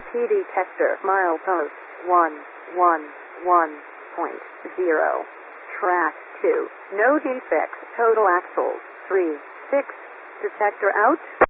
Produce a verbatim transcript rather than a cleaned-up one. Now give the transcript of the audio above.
T detector. Milepost one one one point zero. Track two. No defects. Total axles three six. Detector out.